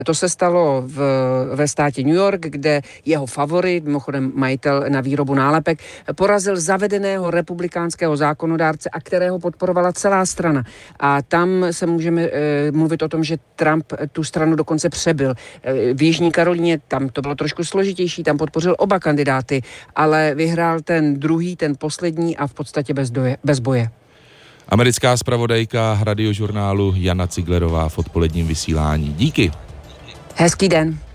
To se stalo ve státě New York, kde jeho favorit, mimochodem majitel na výrobu nálepek, porazil zavedeného republikánského zákonodárce, a kterého podporovala celá strana. A tam se můžeme mluvit o tom, že Trump tu stranu dokonce přebyl. V Jižní Karolíně tam to bylo trošku složitější, tam podpořil oba kandidáty, ale vyhrál ten druhý, ten poslední a v podstatě bez boje. Americká zpravodajka Radiožurnálu Jana Ciglerová v odpoledním vysílání. Díky. Hezký den.